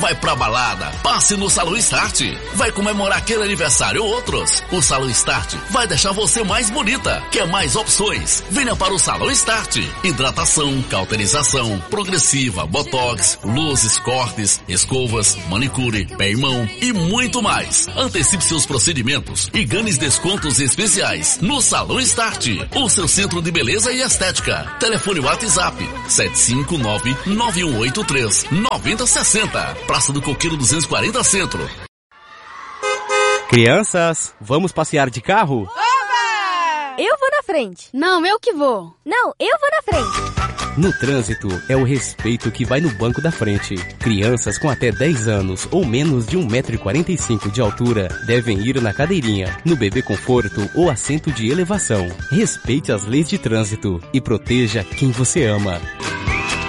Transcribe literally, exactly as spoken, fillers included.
Vai pra balada, passe no Salão Start. Vai comemorar aquele aniversário ou outros. O Salão Start vai deixar você mais bonita. Quer mais opções? Venha para o Salão Start. Hidratação, cauterização, progressiva, botox, luzes, cortes, escovas, manicure, pé e mão e muito mais. Antecipe seus procedimentos e ganhe descontos especiais no Salão Start, o seu centro de beleza e estética. Telefone WhatsApp sete cinco nove, nove um oito três, nove zero seis zero. Praça do Coqueiro duzentos e quarenta Centro. Crianças, vamos passear de carro? Oba! Eu vou na frente. Não, eu que vou. Não, eu vou na frente. No trânsito, é o respeito que vai no banco da frente. Crianças com até dez anos ou menos de um metro e quarenta e cinco de altura devem ir na cadeirinha, no bebê conforto ou assento de elevação. Respeite as leis de trânsito e proteja quem você ama.